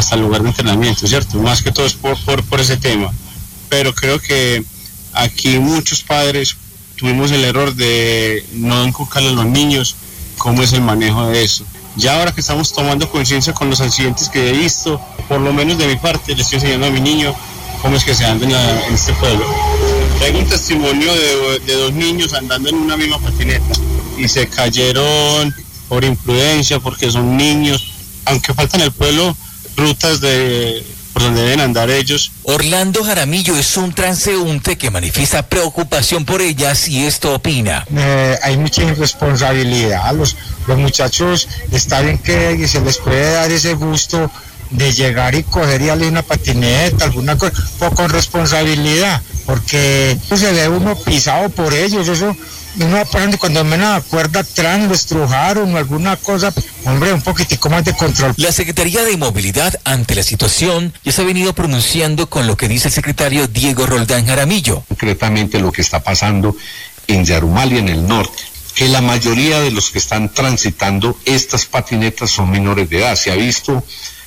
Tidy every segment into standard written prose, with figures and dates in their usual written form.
hasta el lugar de entrenamiento, ¿cierto? Más que todo es por ese tema. Pero creo que aquí muchos padres tuvimos el error de no inculcarle a los niños cómo es el manejo de eso. Ya ahora que estamos tomando conciencia con los accidentes que he visto, por lo menos de mi parte, le estoy enseñando a mi niño cómo es que se anda en este pueblo. Tengo un testimonio de 2 niños andando en una misma patineta y se cayeron por imprudencia, porque son niños, aunque faltan en el pueblo rutas por donde deben andar ellos. Orlando Jaramillo es un transeúnte que manifiesta preocupación por ellas y esto opina. Hay mucha irresponsabilidad. Los muchachos, está bien que se les puede dar ese gusto de llegar y coger y darle una patineta, alguna cosa, pero con responsabilidad, porque se ve uno pisado por ellos, eso uno va pasando y cuando menos acuerda atrás lo estrujaron o alguna cosa, hombre, un poquitico más de control. La Secretaría de Movilidad ante la situación ya se ha venido pronunciando con lo que dice el secretario Diego Roldán Jaramillo. Concretamente lo que está pasando en Yarumal y en el norte, que la mayoría de los que están transitando estas patinetas son menores de edad. Se ha visto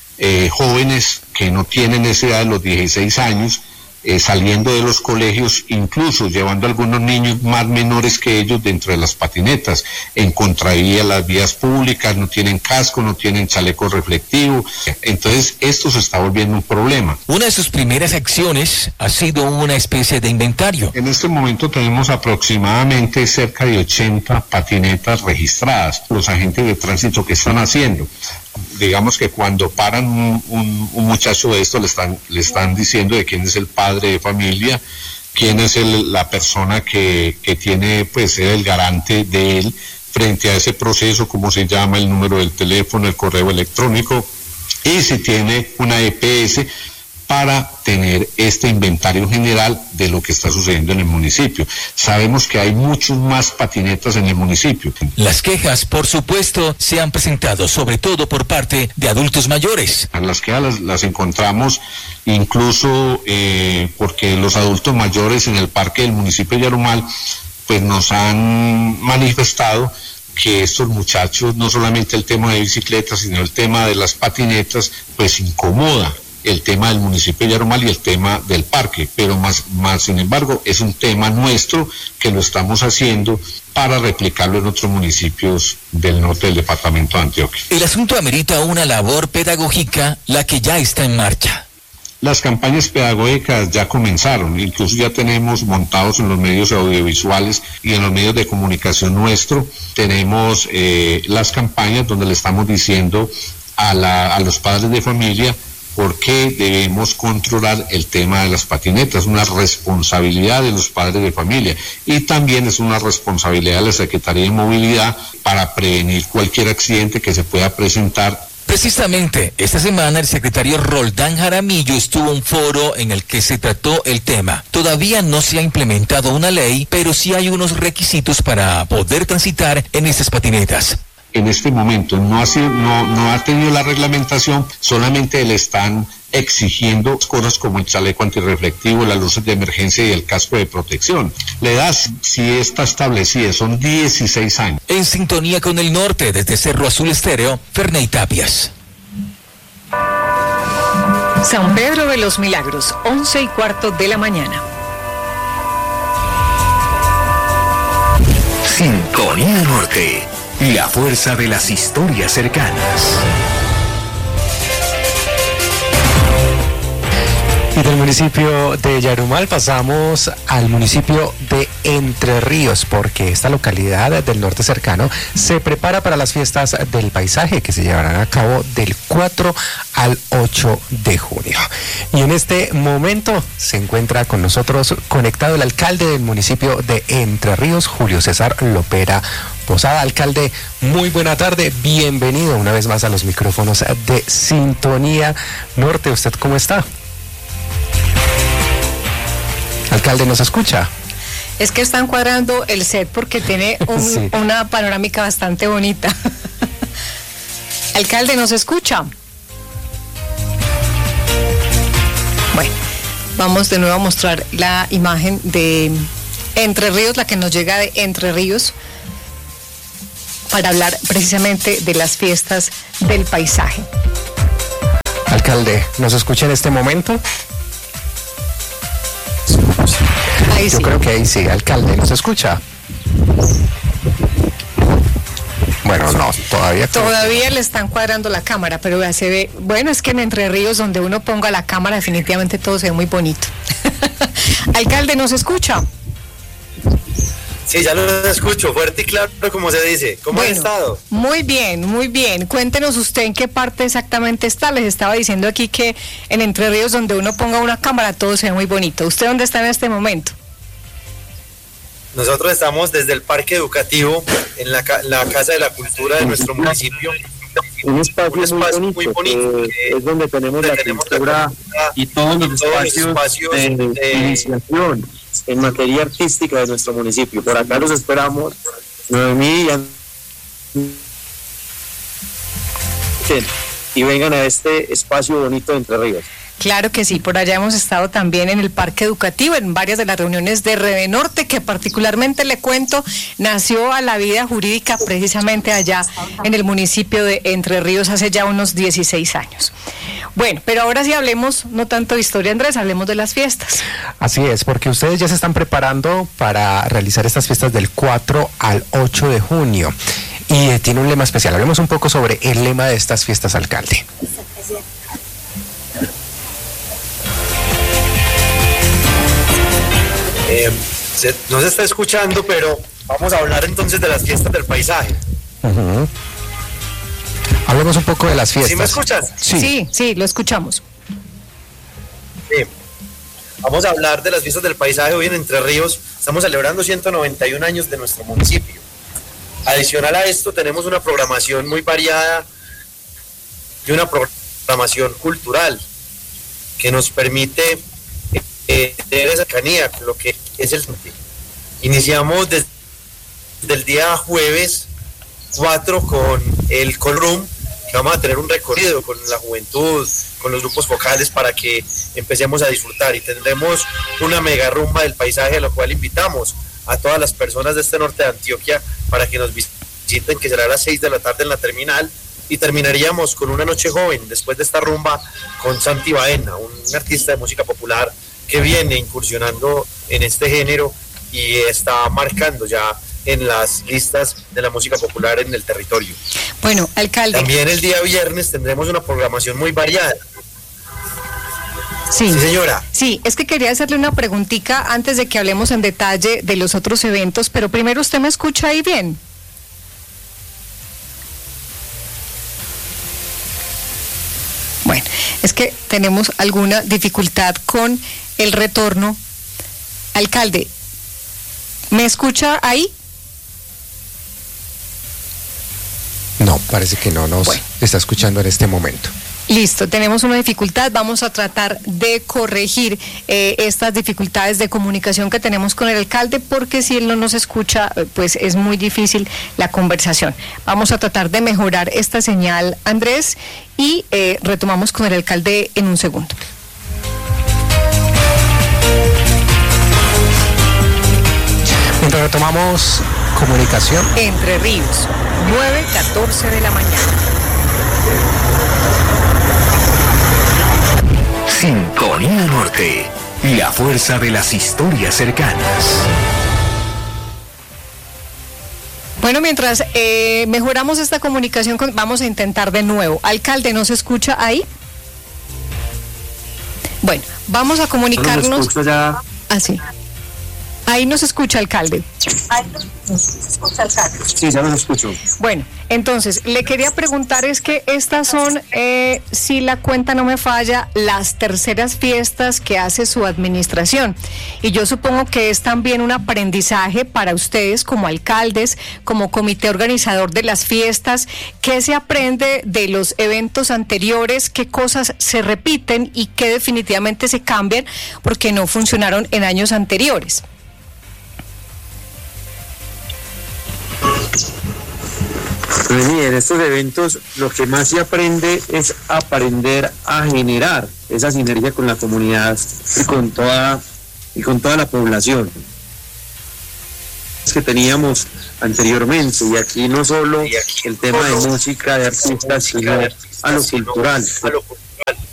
jóvenes que no tienen esa edad de los 16 años, saliendo de los colegios, incluso llevando a algunos niños más menores que ellos dentro de las patinetas, en contravía las vías públicas, no tienen casco, no tienen chaleco reflectivo. Entonces esto se está volviendo un problema. Una de sus primeras acciones ha sido una especie de inventario. En este momento tenemos aproximadamente cerca de 80 patinetas registradas. Los agentes de tránsito, ¿qué están haciendo? Digamos que cuando paran un muchacho de esto, le están diciendo de quién es el padre de familia, quién es la persona que tiene, pues, el garante de él frente a ese proceso, cómo se llama, el número del teléfono, el correo electrónico, y si tiene una EPS, para tener este inventario general de lo que está sucediendo en el municipio. Sabemos que hay muchos más patinetas en el municipio. Las quejas, por supuesto, se han presentado sobre todo por parte de adultos mayores. Las quejas las encontramos incluso porque los adultos mayores en el parque del municipio de Yarumal pues nos han manifestado que estos muchachos, no solamente el tema de bicicletas, sino el tema de las patinetas, pues incomoda el tema del municipio de Yarumal y el tema del parque, pero más sin embargo es un tema nuestro que lo estamos haciendo para replicarlo en otros municipios del norte del departamento de Antioquia. El asunto amerita una labor pedagógica, la que ya está en marcha. Las campañas pedagógicas ya comenzaron, incluso ya tenemos montados en los medios audiovisuales y en los medios de comunicación nuestro, tenemos las campañas donde le estamos diciendo a los padres de familia por qué debemos controlar el tema de las patinetas, una responsabilidad de los padres de familia y también es una responsabilidad de la Secretaría de Movilidad para prevenir cualquier accidente que se pueda presentar. Precisamente, esta semana el secretario Roldán Jaramillo estuvo en un foro en el que se trató el tema. Todavía no se ha implementado una ley, pero sí hay unos requisitos para poder transitar en estas patinetas. En este momento no ha tenido la reglamentación, solamente le están exigiendo cosas como el chaleco antirreflectivo, las luces de emergencia y el casco de protección. La edad sí está establecida, son 16 años. En sintonía con el norte, desde Cerro Azul Estéreo, Ferney Tapias. San Pedro de los Milagros, 11:15 de la mañana. Sintonía Norte. La fuerza de las historias cercanas. Y del municipio de Yarumal pasamos al municipio de Entre Ríos, porque esta localidad del norte cercano se prepara para las fiestas del paisaje que se llevarán a cabo del 4 al 8 de junio. Y en este momento se encuentra con nosotros conectado el alcalde del municipio de Entre Ríos, Julio César Lopera Posada. Alcalde, muy buena tarde, bienvenido una vez más a los micrófonos de Sintonía Norte. ¿Usted cómo está? Alcalde, ¿nos escucha? Es que están cuadrando el set porque tiene Sí. una panorámica bastante bonita. Alcalde, ¿nos escucha? Bueno, vamos de nuevo a mostrar la imagen de Entre Ríos, la que nos llega de Entre Ríos, para hablar precisamente de las fiestas del paisaje. Alcalde, ¿nos escucha en este momento? Ahí Yo sí. creo que ahí sí. Alcalde, ¿nos escucha? Bueno, no, todavía. Todavía le están cuadrando la cámara, pero ya se ve, bueno, es que en Entre Ríos, donde uno ponga la cámara, definitivamente todo se ve muy bonito. Alcalde, ¿nos escucha? Sí, ya lo escucho, fuerte y claro, como se dice. ¿Cómo ha estado? Muy bien, muy bien. Cuéntenos usted en qué parte exactamente está. Les estaba diciendo aquí que en Entre Ríos, donde uno ponga una cámara, todo se ve muy bonito. ¿Usted dónde está en este momento? Nosotros estamos desde el Parque Educativo, en la Casa de la Cultura de nuestro municipio. Un espacio muy bonito, es donde tenemos la cultura y todos los espacios de iniciación en materia artística de nuestro municipio. Por acá los esperamos, Noemí y vengan a este espacio bonito de Entre Ríos. Claro que sí, por allá hemos estado también en el Parque Educativo, en varias de las reuniones de Redenorte, que particularmente le cuento, nació a la vida jurídica precisamente allá en el municipio de Entre Ríos hace ya unos 16 años. Bueno, pero ahora sí hablemos, no tanto de historia, Andrés, hablemos de las fiestas. Así es, porque ustedes ya se están preparando para realizar estas fiestas del 4 al 8 de junio. Y tiene un lema especial. Hablemos un poco sobre el lema de estas fiestas, alcalde. No se está escuchando, pero vamos a hablar entonces de las fiestas del paisaje. Uh-huh. Hablemos un poco de las fiestas. ¿Sí me escuchas? Sí, lo escuchamos. Sí. Vamos a hablar de las fiestas del paisaje hoy en Entre Ríos. Estamos celebrando 191 años de nuestro municipio. Adicional a esto, tenemos una programación muy variada y una programación cultural que nos permite tener esa cercanía con lo que es el... Iniciamos desde el día jueves 4 con el Colrum, que vamos a tener un recorrido con la juventud, con los grupos focales para que empecemos a disfrutar, y tendremos una mega rumba del paisaje, a la cual invitamos a todas las personas de este norte de Antioquia para que nos visiten, que será a las 6 de la tarde en la terminal, y terminaríamos con una noche joven después de esta rumba con Santi Baena, un artista de música popular que viene incursionando en este género y está marcando ya en las listas de la música popular en el territorio. Bueno, alcalde. También el día viernes tendremos una programación muy variada. Sí, señora. Sí, es que quería hacerle una preguntita antes de que hablemos en detalle de los otros eventos, pero primero, ¿usted me escucha ahí bien? Bueno, es que tenemos alguna dificultad con el retorno. Alcalde, ¿me escucha ahí? No, parece que no nos está escuchando en este momento. Listo, tenemos una dificultad, vamos a tratar de corregir estas dificultades de comunicación que tenemos con el alcalde, porque si él no nos escucha, pues es muy difícil la conversación. Vamos a tratar de mejorar esta señal, Andrés, y retomamos con el alcalde en un segundo. Mientras retomamos comunicación. Entre Ríos, 9:14 de la mañana. Sintonía Norte, la fuerza de las historias cercanas. Bueno, mientras mejoramos esta comunicación, vamos a intentar de nuevo. Alcalde, ¿nos escucha ahí? Bueno, vamos a comunicarnos. Así. Ahí nos escucha, alcalde. Sí, ya los escucho. Bueno, entonces, le quería preguntar, es que estas son, si la cuenta no me falla, las terceras fiestas que hace su administración. Y yo supongo que es también un aprendizaje para ustedes como alcaldes, como comité organizador de las fiestas. ¿Qué se aprende de los eventos anteriores? ¿Qué cosas se repiten y qué definitivamente se cambian porque no funcionaron en años anteriores? Pues sí, en estos eventos lo que más se aprende es aprender a generar esa sinergia con la comunidad y con toda la población que teníamos anteriormente, y aquí no solo el tema de música, de artistas, sino a lo cultural.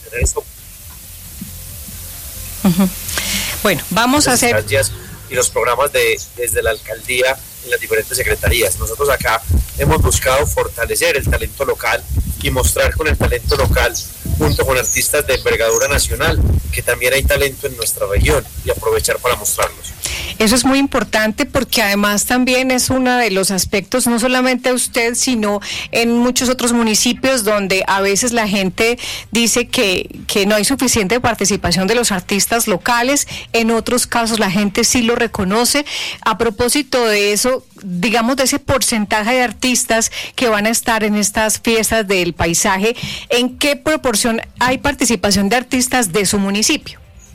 Bueno, vamos a hacer... Y los programas desde la alcaldía en las diferentes secretarías. Nosotros acá hemos buscado fortalecer el talento local y mostrar con el talento local, junto con artistas de envergadura nacional, que también hay talento en nuestra región y aprovechar para mostrarlos. Eso es muy importante porque además también es uno de los aspectos, no solamente a usted, sino en muchos otros municipios donde a veces la gente dice que no hay suficiente participación de los artistas locales, en otros casos la gente sí lo reconoce. A propósito de eso, digamos de ese porcentaje de artistas que van a estar en estas fiestas del paisaje, ¿en qué proporción hay participación de artistas de su municipio?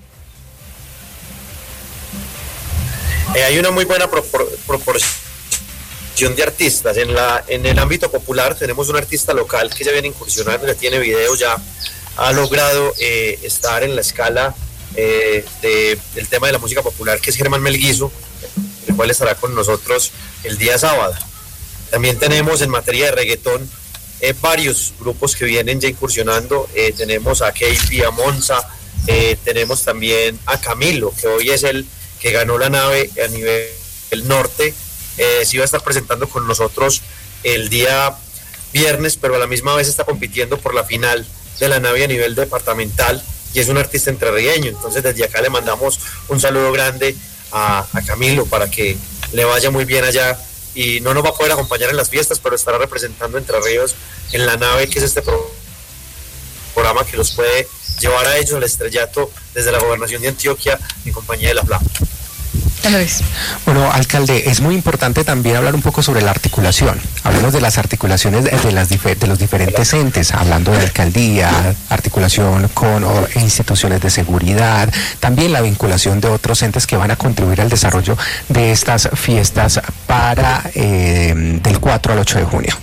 Hay una muy buena proporción de artistas. En el ámbito popular tenemos un artista local que ya viene incursionando, ya tiene videos, ya ha logrado estar en la escala del tema de la música popular, que es Germán Melguizo, el cual estará con nosotros el día sábado. También tenemos en materia de reggaetón varios grupos que vienen ya incursionando. Tenemos a Keiti, a Monza, tenemos también a Camilo, que hoy es el que ganó la nave a nivel norte. Sí va a estar presentando con nosotros el día viernes, pero a la misma vez está compitiendo por la final de la nave a nivel departamental y es un artista entrerrieño. Entonces desde acá le mandamos un saludo grande a Camilo para que le vaya muy bien allá, y no nos va a poder acompañar en las fiestas, pero estará representando Entre Ríos en la nave, que es este programa que los puede llevar a ellos al estrellato desde la gobernación de Antioquia en compañía de la FLA. Bueno, alcalde, es muy importante también hablar un poco sobre la articulación. Hablamos de las articulaciones de los diferentes entes, hablando de alcaldía, articulación con instituciones de seguridad, también la vinculación de otros entes que van a contribuir al desarrollo de estas fiestas para del 4 al 8 de junio.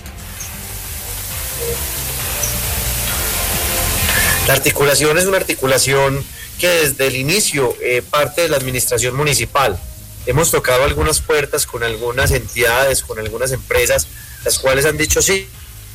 La articulación es una articulación que desde el inicio parte de la administración municipal. Hemos tocado algunas puertas con algunas entidades, con algunas empresas, las cuales han dicho sí,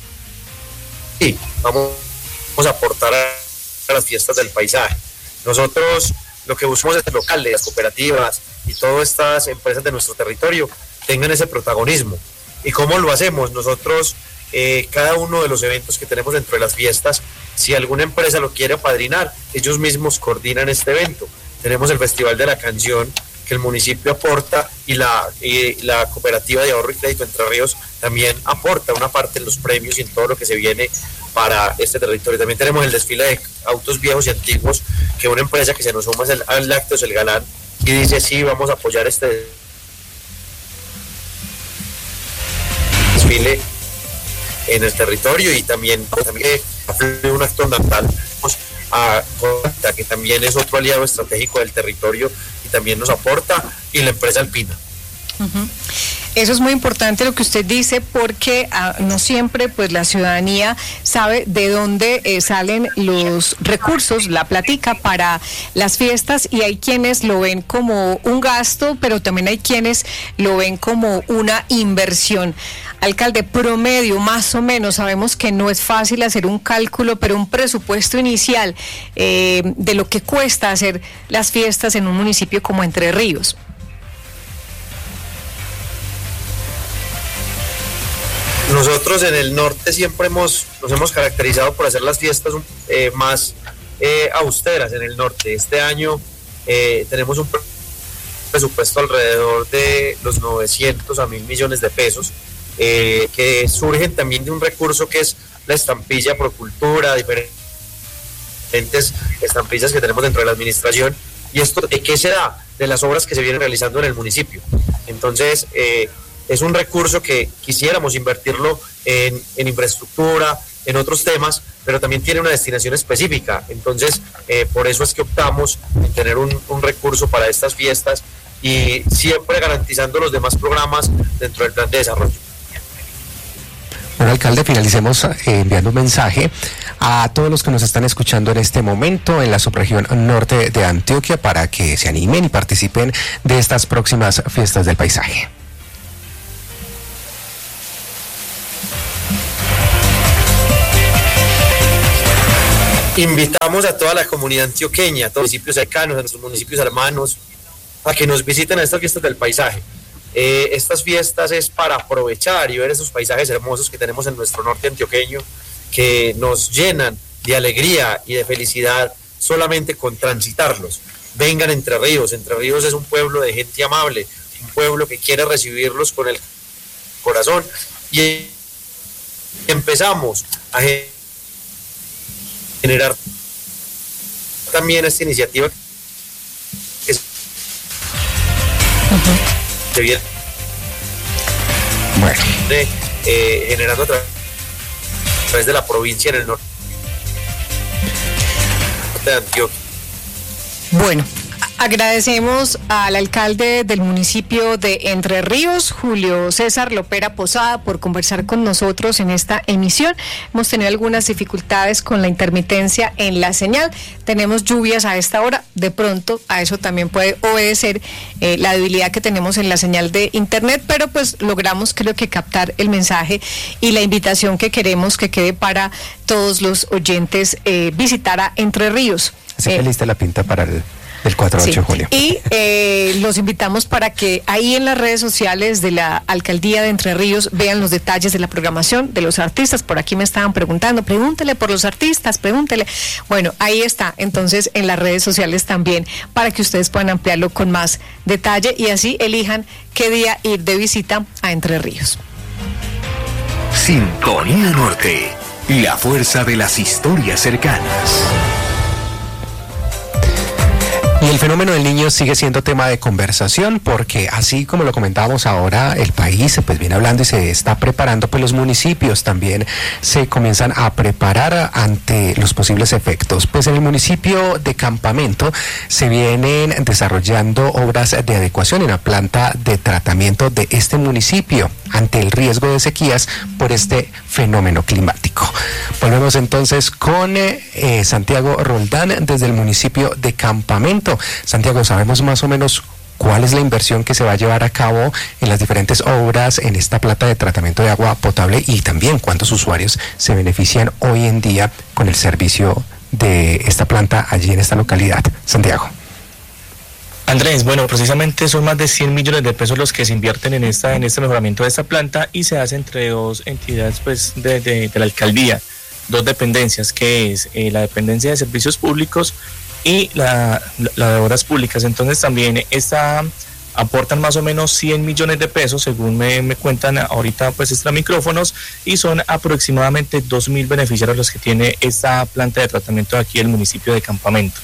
vamos a aportar a las fiestas del paisaje. Nosotros lo que buscamos es que los locales, las cooperativas y todas estas empresas de nuestro territorio tengan ese protagonismo. ¿Y cómo lo hacemos? Nosotros, cada uno de los eventos que tenemos dentro de las fiestas, si alguna empresa lo quiere apadrinar, ellos mismos coordinan este evento. Tenemos el Festival de la Canción, que el municipio aporta, y la Cooperativa de Ahorro y Crédito Entre Ríos también aporta una parte en los premios y en todo lo que se viene para este territorio. También tenemos el desfile de autos viejos y antiguos, que una empresa que se nos suma es al Lácteos El Galán, y dice sí, vamos a apoyar este desfile en el territorio. Y también un acto natal a Conta, que también es otro aliado estratégico del territorio y también nos aporta, y la empresa Alpina. Eso es muy importante lo que usted dice, porque no siempre pues la ciudadanía sabe de dónde salen los recursos, la platica para las fiestas, y hay quienes lo ven como un gasto, pero también hay quienes lo ven como una inversión. Alcalde, promedio, más o menos, sabemos que no es fácil hacer un cálculo, pero un presupuesto inicial de lo que cuesta hacer las fiestas en un municipio como Entre Ríos. Nosotros en el norte siempre nos hemos caracterizado por hacer las fiestas más austeras en el norte. Este año tenemos un presupuesto alrededor de los 900 a 1.000 millones de pesos, que surgen también de un recurso que es la estampilla Procultura, diferentes estampillas que tenemos dentro de la administración. ¿Y esto qué se da? De las obras que se vienen realizando en el municipio. Entonces, es un recurso que quisiéramos invertirlo en infraestructura, en otros temas, pero también tiene una destinación específica. Entonces, por eso es que optamos en tener un recurso para estas fiestas, y siempre garantizando los demás programas dentro del plan de desarrollo. Bueno, alcalde, finalicemos enviando un mensaje a todos los que nos están escuchando en este momento en la subregión norte de Antioquia para que se animen y participen de estas próximas fiestas del paisaje. Invitamos a toda la comunidad antioqueña, a todos los municipios cercanos, a nuestros municipios hermanos, a que nos visiten a estas fiestas del paisaje. Estas fiestas es para aprovechar y ver esos paisajes hermosos que tenemos en nuestro norte antioqueño, que nos llenan de alegría y de felicidad solamente con transitarlos. Vengan a Entre Ríos. Entre Ríos es un pueblo de gente amable, un pueblo que quiere recibirlos con el corazón, y empezamos a generar también esta iniciativa que se viene generando a través de la provincia en el norte de Antioquia. Bueno, agradecemos al alcalde del municipio de Entre Ríos, Julio César Lopera Posada, por conversar con nosotros en esta emisión. Hemos tenido algunas dificultades con la intermitencia en la señal. Tenemos lluvias a esta hora. De pronto a eso también puede obedecer la debilidad que tenemos en la señal de internet, pero pues logramos, creo que, captar el mensaje y la invitación que queremos que quede para todos los oyentes, visitar a Entre Ríos. Así que lista la pinta para el 4 de julio. Y los invitamos para que ahí en las redes sociales de la Alcaldía de Entre Ríos vean los detalles de la programación de los artistas. Por aquí me estaban preguntando, pregúntele por los artistas, pregúntele. Bueno, ahí está, entonces, en las redes sociales también, para que ustedes puedan ampliarlo con más detalle y así elijan qué día ir de visita a Entre Ríos. Sintonía Norte, la fuerza de las historias cercanas. Y el fenómeno del niño sigue siendo tema de conversación porque, así como lo comentábamos ahora, el país pues viene hablando y se está preparando, pues los municipios también se comienzan a preparar ante los posibles efectos. Pues en el municipio de Campamento se vienen desarrollando obras de adecuación en la planta de tratamiento de este municipio ante el riesgo de sequías por este fenómeno climático. Volvemos entonces con Santiago Roldán desde el municipio de Campamento. Santiago, ¿sabemos más o menos cuál es la inversión que se va a llevar a cabo en las diferentes obras en esta planta de tratamiento de agua potable y también cuántos usuarios se benefician hoy en día con el servicio de esta planta allí en esta localidad? Santiago. Andrés, bueno, precisamente son más de 100 millones de pesos los que se invierten en este mejoramiento de esta planta y se hace entre dos entidades pues de la alcaldía, dos dependencias, que es la dependencia de servicios públicos y la de obras públicas. Entonces también aportan más o menos 100 millones de pesos, según me cuentan ahorita pues extra micrófonos, y son aproximadamente 2.000 beneficiarios los que tiene esta planta de tratamiento de aquí del municipio de Campamento.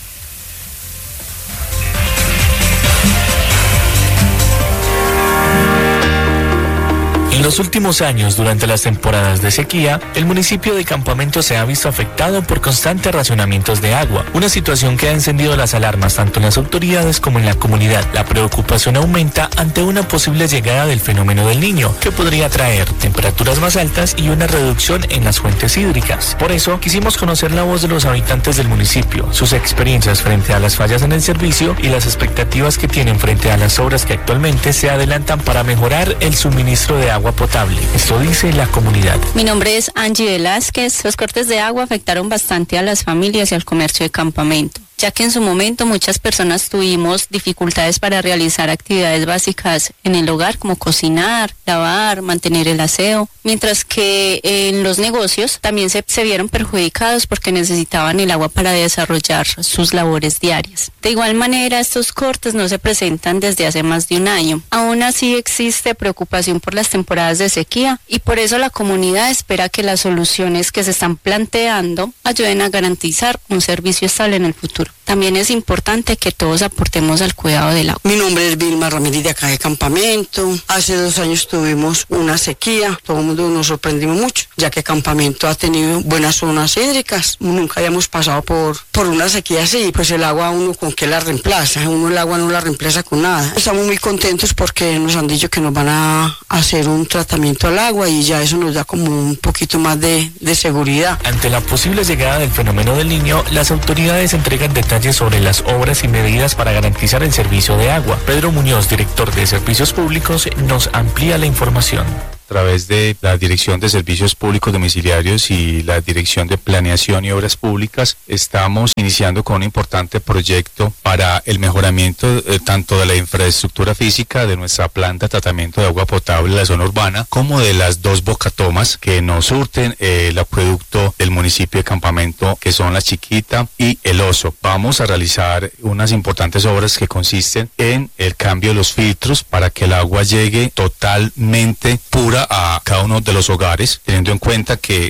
En los últimos años, durante las temporadas de sequía, el municipio de Campamento se ha visto afectado por constantes racionamientos de agua, una situación que ha encendido las alarmas tanto en las autoridades como en la comunidad. La preocupación aumenta ante una posible llegada del fenómeno del Niño, que podría traer temperaturas más altas y una reducción en las fuentes hídricas. Por eso, quisimos conocer la voz de los habitantes del municipio, sus experiencias frente a las fallas en el servicio y las expectativas que tienen frente a las obras que actualmente se adelantan para mejorar el suministro de agua potable. Esto dice la comunidad. Mi nombre es Angie Velázquez. Los cortes de agua afectaron bastante a las familias y al comercio de Campamento, ya que en su momento muchas personas tuvimos dificultades para realizar actividades básicas en el hogar, como cocinar, lavar, mantener el aseo, mientras que en los negocios también se vieron perjudicados porque necesitaban el agua para desarrollar sus labores diarias. De igual manera, estos cortes no se presentan desde hace más de un año. Aún así existe preocupación por las temporadas de sequía y por eso la comunidad espera que las soluciones que se están planteando ayuden a garantizar un servicio estable en el futuro. También es importante que todos aportemos al cuidado del agua. Mi nombre es Vilma Ramírez, de acá de Campamento. Hace 2 años tuvimos una sequía, todo el mundo nos sorprendimos mucho, ya que Campamento ha tenido buenas zonas hídricas. Nunca habíamos pasado por una sequía así, pues el agua uno con qué la reemplaza, uno el agua no la reemplaza con nada. Estamos muy contentos porque nos han dicho que nos van a hacer un tratamiento al agua y ya eso nos da como un poquito más de seguridad. Ante la posible llegada del fenómeno del Niño, las autoridades entregan detalles sobre las obras y medidas para garantizar el servicio de agua. Pedro Muñoz, director de Servicios Públicos, nos amplía la información. a través de la Dirección de Servicios Públicos Domiciliarios y la Dirección de Planeación y Obras Públicas, estamos iniciando con un importante proyecto para el mejoramiento tanto de la infraestructura física de nuestra planta de tratamiento de agua potable en la zona urbana, como de las 2 bocatomas que nos surten el acueducto del municipio de Campamento, que son La Chiquita y El Oso. Vamos a realizar unas importantes obras que consisten en el cambio de los filtros para que el agua llegue totalmente pura a cada uno de los hogares, teniendo en cuenta que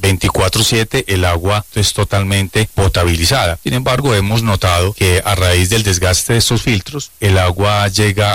24/7 el agua es totalmente potabilizada. Sin embargo, hemos notado que a raíz del desgaste de estos filtros, el agua llega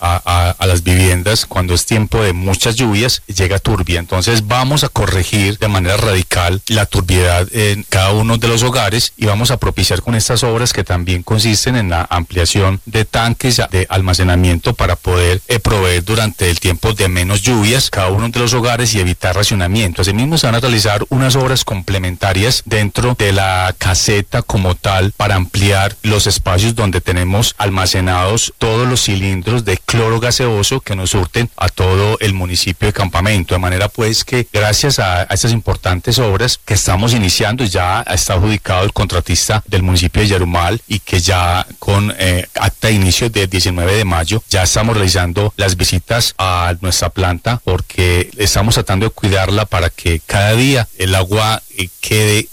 a las viviendas cuando es tiempo de muchas lluvias, llega turbia. Entonces vamos a corregir de manera radical la turbiedad en cada uno de los hogares y vamos a propiciar con estas obras, que también consisten en la ampliación de tanques de almacenamiento para poder proveer durante el tiempo de menos lluvias cada uno de los hogares y evitar racionamiento. Asimismo, se van a realizar unas obras complementarias dentro de la caseta como tal para ampliar los espacios donde tenemos almacenados todos los cilindros de cloro gaseoso que nos surten a todo el municipio de Campamento. De manera pues que gracias a estas importantes obras que estamos iniciando, ya está adjudicado el contratista del municipio de Yarumal, y que ya con acta de inicio del 19 de mayo ya estamos realizando las visitas a nuestra planta, porque estamos tratando de cuidarla para que cada día el agua quede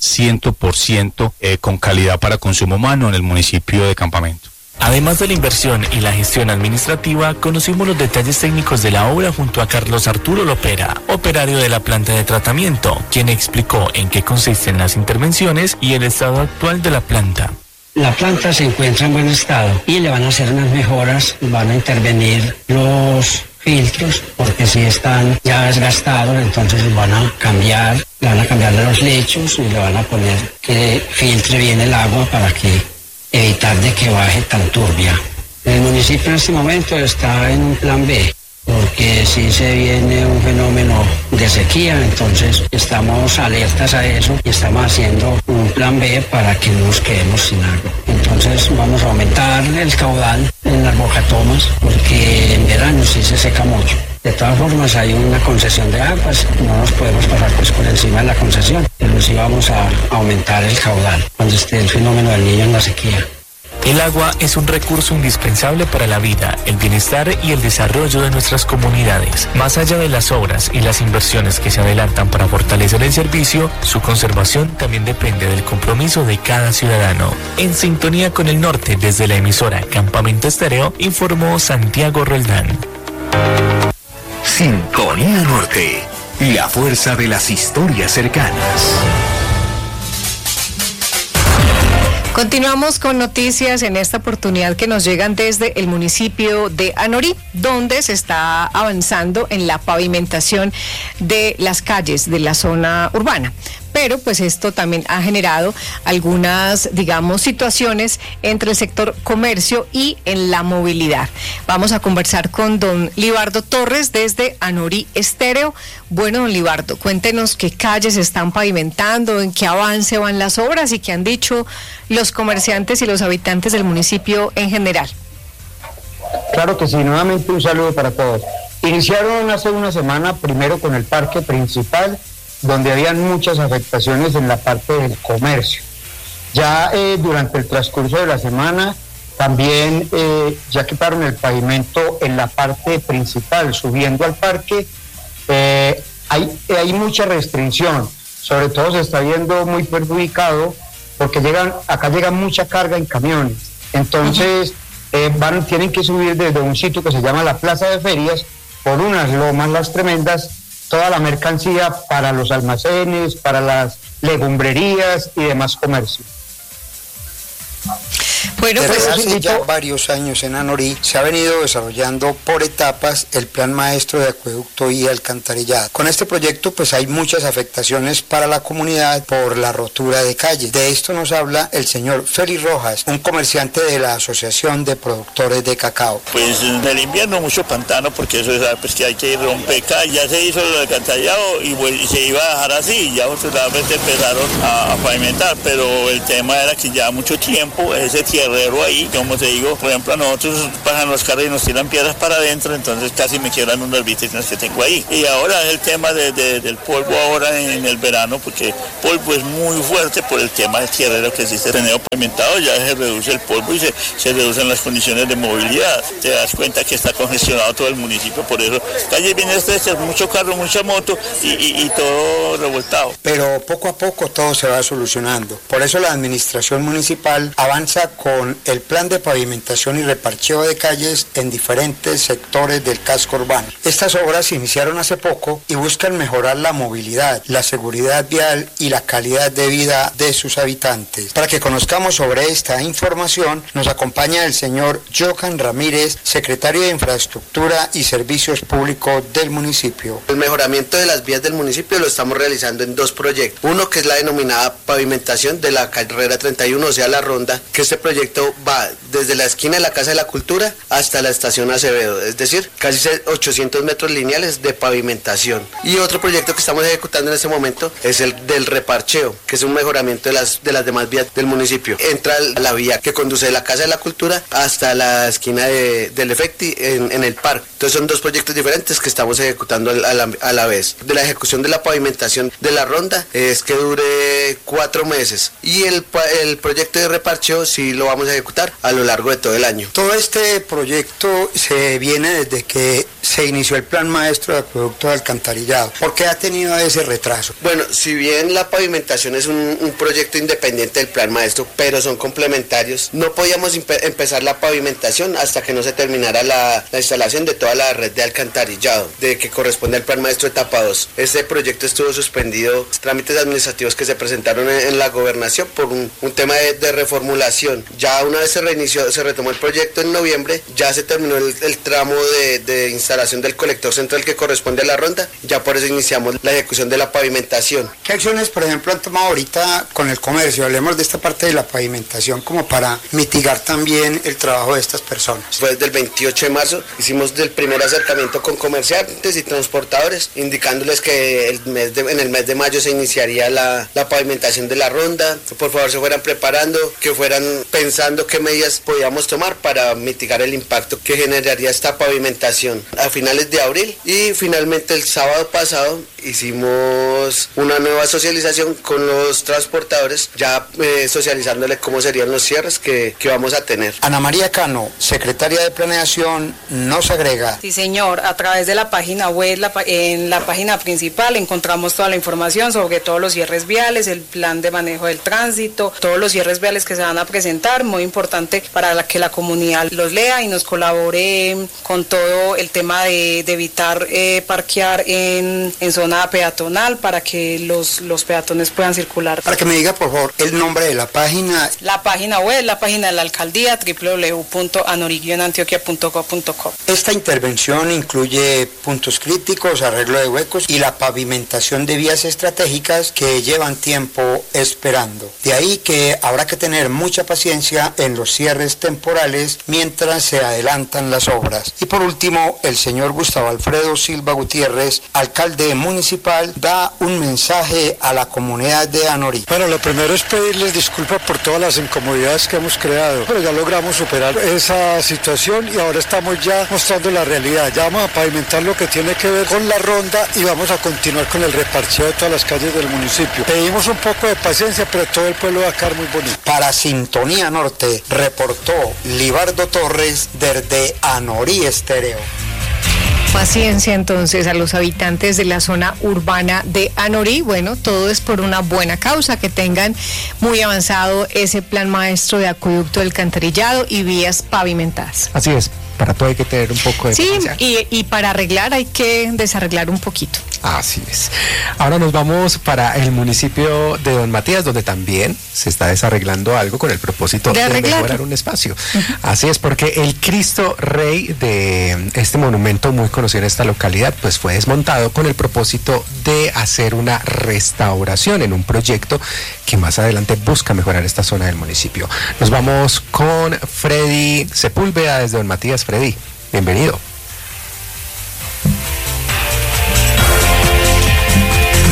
100% con calidad para consumo humano en el municipio de Campamento. Además de la inversión y la gestión administrativa, conocimos los detalles técnicos de la obra junto a Carlos Arturo Lopera, operario de la planta de tratamiento, quien explicó en qué consisten las intervenciones y el estado actual de la planta. La planta se encuentra en buen estado y le van a hacer unas mejoras, van a intervenir los filtros porque si están ya desgastados, entonces le van a cambiar de los lechos y le van a poner que filtre bien el agua para que evitar de que baje tan turbia. El municipio en este momento está en un plan B, porque si se viene un fenómeno de sequía, entonces estamos alertas a eso y estamos haciendo un plan B para que no nos quedemos sin agua. Entonces vamos a aumentar el caudal en las bocatomas, porque en verano sí se seca mucho. De todas formas hay una concesión de aguas, no nos podemos pasar pues por encima de la concesión, pero sí vamos a aumentar el caudal cuando esté el fenómeno del Niño en la sequía. El agua es un recurso indispensable para la vida, el bienestar y el desarrollo de nuestras comunidades. Más allá de las obras y las inversiones que se adelantan para fortalecer el servicio, su conservación también depende del compromiso de cada ciudadano. En sintonía con el norte, desde la emisora Campamento Estéreo, informó Santiago Roldán. Sintonía Norte, la fuerza de las historias cercanas. Continuamos con noticias en esta oportunidad que nos llegan desde el municipio de Anorí, donde se está avanzando en la pavimentación de las calles de la zona urbana. Pero pues esto también ha generado algunas, digamos, situaciones entre el sector comercio y en la movilidad. Vamos a conversar con don Libardo Torres desde Anorí Estéreo. Bueno, don Libardo, cuéntenos qué calles están pavimentando, en qué avance van las obras y qué han dicho los comerciantes y los habitantes del municipio en general. Claro que sí, nuevamente un saludo para todos. Iniciaron hace una semana primero con el parque principal, donde habían muchas afectaciones en la parte del comercio. Ya durante el transcurso de la semana también ya quitaron el pavimento en la parte principal, subiendo al parque. Hay mucha restricción, sobre todo se está viendo muy perjudicado porque acá llega mucha carga en camiones. Entonces tienen que subir desde un sitio que se llama la Plaza de Ferias por unas lomas las tremendas, toda la mercancía para los almacenes, para las legumbrerías y demás comercio. Bueno, pues hace ya varios años en Anorí se ha venido desarrollando por etapas el Plan Maestro de Acueducto y Alcantarillado. Con este proyecto pues hay muchas afectaciones para la comunidad por la rotura de calles. De esto nos habla el señor Félix Rojas, un comerciante de la Asociación de Productores de Cacao. Pues en el invierno mucho pantano, porque eso es pues que hay que romper calles. Ya se hizo el alcantarillado y se iba a dejar así, ya otra vez empezaron a pavimentar, pero el tema era que ya mucho tiempo ese tierra tierrero ahí, como te digo, por ejemplo, a nosotros pasan los carros y nos tiran piedras para adentro, entonces casi me quiebran unas vitrinas que tengo ahí. Y ahora es el tema del polvo ahora en el verano, porque polvo es muy fuerte por el tema del tierrero que existe. Tener pavimentado ya se reduce el polvo y se reducen las condiciones de movilidad. Te das cuenta que está congestionado todo el municipio, por eso calle bien estrechas, mucho carro, mucha moto y todo revoltado. Pero poco a poco todo se va solucionando. Por eso la administración municipal avanza con el plan de pavimentación y reparcheo de calles en diferentes sectores del casco urbano. Estas obras se iniciaron hace poco y buscan mejorar la movilidad, la seguridad vial y la calidad de vida de sus habitantes. Para que conozcamos sobre esta información, nos acompaña el señor Johan Ramírez, secretario de Infraestructura y Servicios Públicos del municipio. El mejoramiento de las vías del municipio lo estamos realizando en dos proyectos. Uno que es la denominada pavimentación de la carrera 31, o sea la ronda, que este proyecto va desde la esquina de la Casa de la Cultura hasta la estación Acevedo, es decir, casi 800 metros lineales de pavimentación. Y otro proyecto que estamos ejecutando en este momento es el del reparcheo, que es un mejoramiento de las demás vías del municipio. Entra la vía que conduce de la Casa de la Cultura hasta la esquina del Efecti en el parque. Entonces son dos proyectos diferentes que estamos ejecutando a la vez. De la ejecución de la pavimentación de la ronda es que dure 4 meses y el proyecto de reparcheo sí lo vamos a ejecutar a lo largo de todo el año. Todo este proyecto se viene desde que se inició el plan maestro de acueducto de alcantarillado. ¿Por qué ha tenido ese retraso? Bueno, si bien la pavimentación es un proyecto independiente del plan maestro, pero son complementarios, no podíamos empezar la pavimentación hasta que no se terminara la instalación de toda la red de alcantarillado, de que corresponde al plan maestro etapa 2. Este proyecto estuvo suspendido, trámites administrativos que se presentaron en la gobernación por un tema de reformulación. Ya una vez se retomó el proyecto en noviembre, ya se terminó el tramo de instalación del colector central que corresponde a la ronda, ya por eso iniciamos la ejecución de la pavimentación. ¿Qué acciones, por ejemplo, han tomado ahorita con el comercio? Hablemos de esta parte de la pavimentación como para mitigar también el trabajo de estas personas. Fue desde el 28 de marzo, hicimos el primer acercamiento con comerciantes y transportadores, indicándoles que en el mes de mayo se iniciaría la pavimentación de la ronda. Por favor, se fueran preparando, que fueran pensando qué medidas podíamos tomar para mitigar el impacto que generaría esta pavimentación a finales de abril. Y finalmente el sábado pasado hicimos una nueva socialización con los transportadores, ya socializándole cómo serían los cierres que vamos a tener. Ana María Cano, secretaria de Planeación, nos agrega. Sí, señor, a través de la página web, en la página principal encontramos toda la información sobre todos los cierres viales, el plan de manejo del tránsito, todos los cierres viales que se van a presentar, muy importante para que la comunidad los lea y nos colabore con todo el tema de evitar parquear en zona peatonal para que los peatones puedan circular. Para que me diga, por favor, el nombre de la página. La página web, la página de la alcaldía, www.anori-antioquia.co.co. Esta intervención incluye puntos críticos, arreglo de huecos y la pavimentación de vías estratégicas que llevan tiempo esperando. De ahí que habrá que tener mucha paciencia en los cierres temporales mientras se adelantan las obras. Y por último, el señor Gustavo Alfredo Silva Gutiérrez, alcalde municipal, da un mensaje a la comunidad de Anorí. Bueno, lo primero es pedirles disculpas por todas las incomodidades que hemos creado, pero ya logramos superar esa situación y ahora estamos ya mostrando la realidad. Ya vamos a pavimentar lo que tiene que ver con la ronda y vamos a continuar con el reparcheo de todas las calles del municipio. Pedimos un poco de paciencia, pero todo el pueblo va a quedar muy bonito. Para Sintonía Norte, reportó Libardo Torres desde Anorí Estéreo. Paciencia entonces a los habitantes de la zona urbana de Anorí. Bueno, todo es por una buena causa, que tengan muy avanzado ese plan maestro de acueducto del alcantarillado y vías pavimentadas. Así es, para todo hay que tener un poco de paciencia. Sí, y para arreglar hay que desarreglar un poquito. Así es. Ahora nos vamos para el municipio de Don Matías, donde también se está desarreglando algo con el propósito de mejorar un espacio. Así es, porque el Cristo Rey de este monumento muy conocido en esta localidad, pues fue desmontado con el propósito de hacer una restauración en un proyecto que más adelante busca mejorar esta zona del municipio. Nos vamos con Freddy Sepúlveda desde Don Matías. Freddy, bienvenido.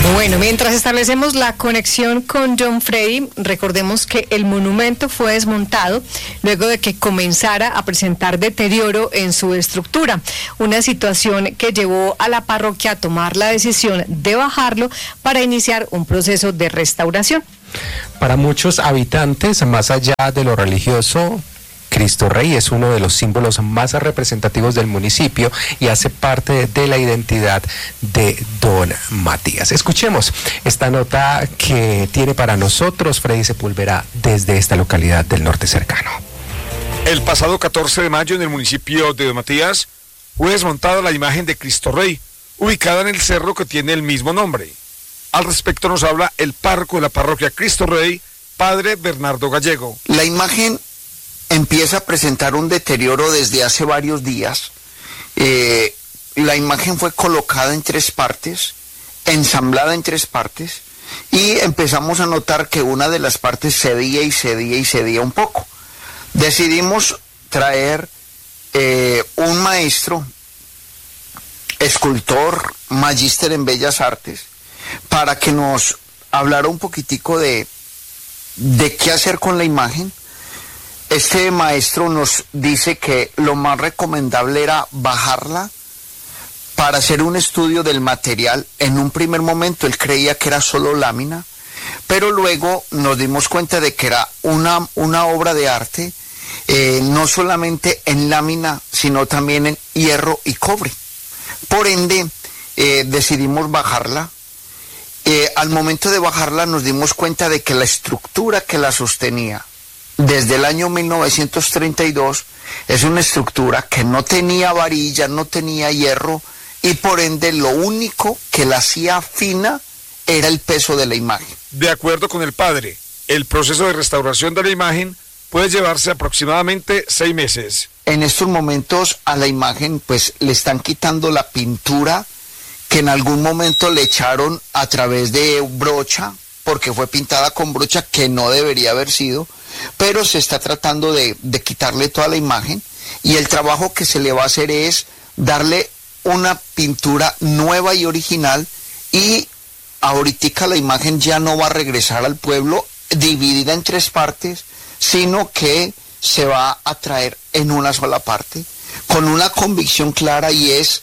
Bueno, mientras establecemos la conexión con John Freddy, recordemos que el monumento fue desmontado luego de que comenzara a presentar deterioro en su estructura, una situación que llevó a la parroquia a tomar la decisión de bajarlo para iniciar un proceso de restauración. Para muchos habitantes, más allá de lo religioso, Cristo Rey es uno de los símbolos más representativos del municipio y hace parte de la identidad de Don Matías. Escuchemos esta nota que tiene para nosotros Freddy Sepúlveda desde esta localidad del norte cercano. El pasado 14 de mayo en el municipio de Don Matías fue desmontada la imagen de Cristo Rey, ubicada en el cerro que tiene el mismo nombre. Al respecto nos habla el párroco de la parroquia Cristo Rey, padre Bernardo Gallego. La imagen empieza a presentar un deterioro desde hace varios días. La imagen fue colocada en 3 partes, ensamblada en 3 partes, y empezamos a notar que una de las partes cedía y cedía y cedía un poco. Decidimos traer un maestro, escultor, magíster en Bellas Artes, para que nos hablara un poquitico de qué hacer con la imagen. Este maestro nos dice que lo más recomendable era bajarla para hacer un estudio del material. En un primer momento él creía que era solo lámina, pero luego nos dimos cuenta de que era una obra de arte, no solamente en lámina, sino también en hierro y cobre. Por ende, decidimos bajarla. Al momento de bajarla nos dimos cuenta de que la estructura que la sostenía desde el año 1932 es una estructura que no tenía varilla, no tenía hierro, y por ende lo único que la hacía fina era el peso de la imagen. De acuerdo con el padre, el proceso de restauración de la imagen puede llevarse aproximadamente 6 meses. En estos momentos a la imagen pues le están quitando la pintura que en algún momento le echaron a través de brocha, porque fue pintada con brocha que no debería haber sido, pero se está tratando de quitarle toda la imagen, y el trabajo que se le va a hacer es darle una pintura nueva y original, y ahorita la imagen ya no va a regresar al pueblo dividida en 3 partes, sino que se va a traer en una sola parte, con una convicción clara, y es,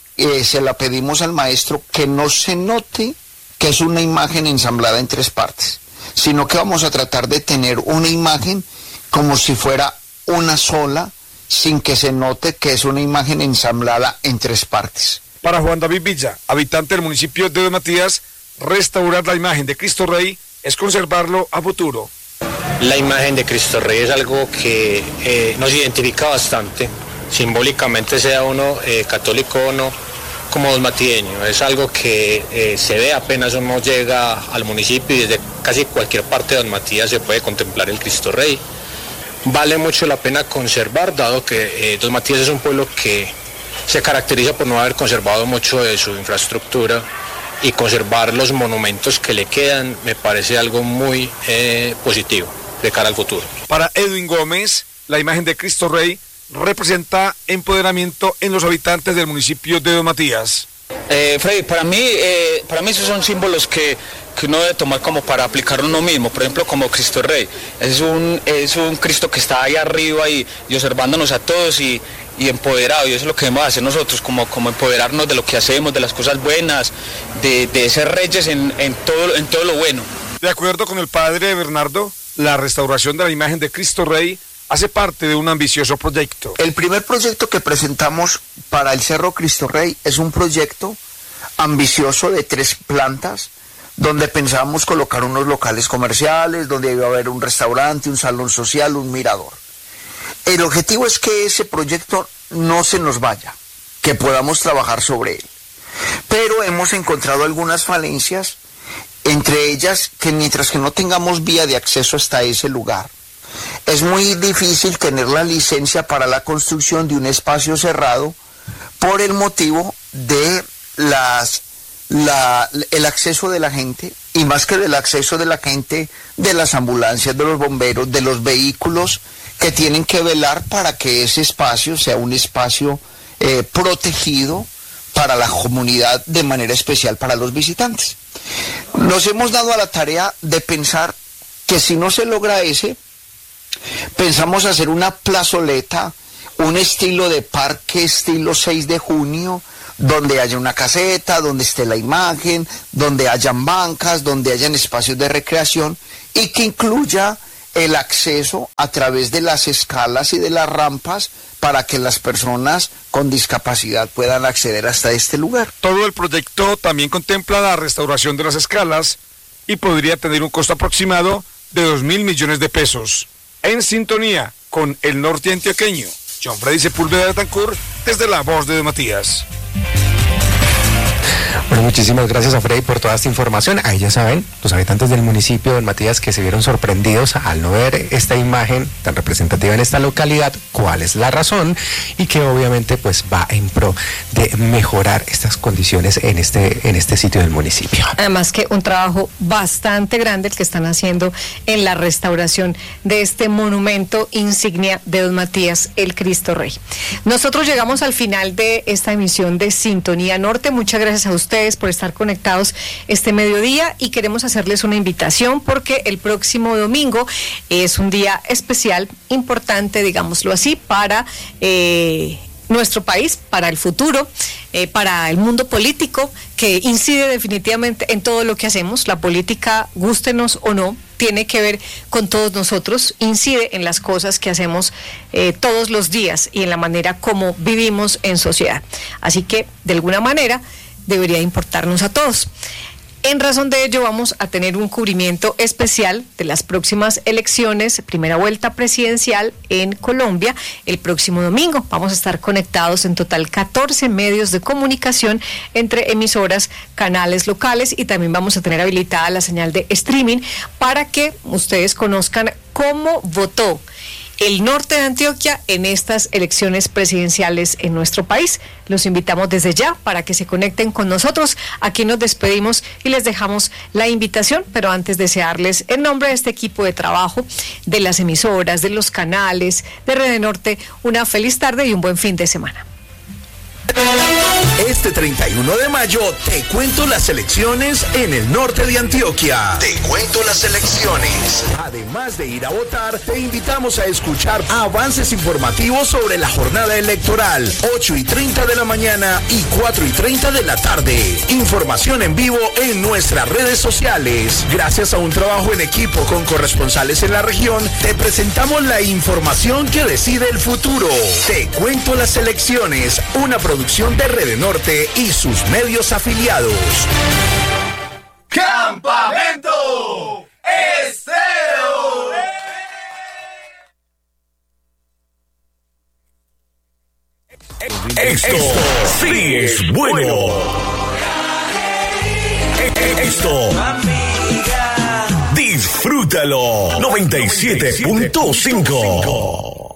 se la pedimos al maestro, que no se note que es una imagen ensamblada en 3 partes, sino que vamos a tratar de tener una imagen como si fuera una sola, sin que se note que es una imagen ensamblada en 3 partes. Para Juan David Villa, habitante del municipio de Don Matías, restaurar la imagen de Cristo Rey es conservarlo a futuro. La imagen de Cristo Rey es algo que nos identifica bastante, simbólicamente sea uno católico o no, como donmatieño. Es algo que se ve apenas uno llega al municipio, y desde casi cualquier parte de Don Matías se puede contemplar el Cristo Rey. Vale mucho la pena conservar, dado que Don Matías es un pueblo que se caracteriza por no haber conservado mucho de su infraestructura, y conservar los monumentos que le quedan me parece algo muy positivo de cara al futuro. Para Edwin Gómez, la imagen de Cristo Rey representa empoderamiento en los habitantes del municipio de Don Matías. Freddy, para mí esos son símbolos que uno debe tomar como para aplicarlo uno mismo. Por ejemplo, como Cristo Rey, es un Cristo que está ahí arriba y observándonos a todos y empoderado, y eso es lo que debemos hacer nosotros, como empoderarnos de lo que hacemos, de las cosas buenas, de ser reyes en todo lo bueno. De acuerdo con el padre Bernardo, la restauración de la imagen de Cristo Rey hace parte de un ambicioso proyecto. El primer proyecto que presentamos para el Cerro Cristo Rey es un proyecto ambicioso de 3 plantas, donde pensábamos colocar unos locales comerciales, donde iba a haber un restaurante, un salón social, un mirador. El objetivo es que ese proyecto no se nos vaya, que podamos trabajar sobre él. Pero hemos encontrado algunas falencias, entre ellas que mientras que no tengamos vía de acceso hasta ese lugar, es muy difícil tener la licencia para la construcción de un espacio cerrado por el motivo de el acceso de la gente, y más que del acceso de la gente, de las ambulancias, de los bomberos, de los vehículos que tienen que velar para que ese espacio sea un espacio protegido para la comunidad, de manera especial para los visitantes. Nos hemos dado a la tarea de pensar que si no se logra pensamos hacer una plazoleta, un estilo de parque, estilo 6 de junio, donde haya una caseta, donde esté la imagen, donde hayan bancas, donde hayan espacios de recreación y que incluya el acceso a través de las escalas y de las rampas para que las personas con discapacidad puedan acceder hasta este lugar. Todo el proyecto también contempla la restauración de las escalas y podría tener un costo aproximado de 2.000 millones de pesos. En sintonía con el norte antioqueño, John Freddy Sepúlveda de Betancourt, desde La Voz de Matías. Bueno, muchísimas gracias a Freddy por toda esta información. Ahí ya saben, los habitantes del municipio de Matías que se vieron sorprendidos al no ver esta imagen tan representativa en esta localidad, cuál es la razón y que obviamente pues va en pro de mejorar estas condiciones en este sitio del municipio. Además que un trabajo bastante grande el que están haciendo en la restauración de este monumento insignia de Don Matías, el Cristo Rey. Nosotros llegamos al final de esta emisión de Sintonía Norte. Muchas gracias a ustedes por estar conectados este mediodía y queremos hacerles una invitación porque el próximo domingo es un día especial, importante, digámoslo así, para nuestro país, para el futuro, para el mundo político, que incide definitivamente en todo lo que hacemos. La política, gústenos o no, tiene que ver con todos nosotros, incide en las cosas que hacemos todos los días y en la manera como vivimos en sociedad. Así que, de alguna manera, debería importarnos a todos. En razón de ello, vamos a tener un cubrimiento especial de las próximas elecciones, primera vuelta presidencial en Colombia, el próximo domingo. Vamos a estar conectados en total 14 medios de comunicación entre emisoras, canales locales y también vamos a tener habilitada la señal de streaming para que ustedes conozcan cómo votó el norte de Antioquia en estas elecciones presidenciales en nuestro país. Los invitamos desde ya para que se conecten con nosotros. Aquí nos despedimos y les dejamos la invitación, pero antes desearles en nombre de este equipo de trabajo, de las emisoras, de los canales, de Red Norte, una feliz tarde y un buen fin de semana. Este 31 de mayo te cuento las elecciones en el norte de Antioquia. Te cuento las elecciones. Además de ir a votar, te invitamos a escuchar avances informativos sobre la jornada electoral, 8:30 de la mañana y 4:30 de la tarde. Información en vivo en nuestras redes sociales. Gracias a un trabajo en equipo con corresponsales en la región, te presentamos la información que decide el futuro. Te cuento las elecciones, una producción de Red Norte y sus medios afiliados. ¡Campamento Estéreo! Esto sí es bueno. Esto disfrútalo. 97.5.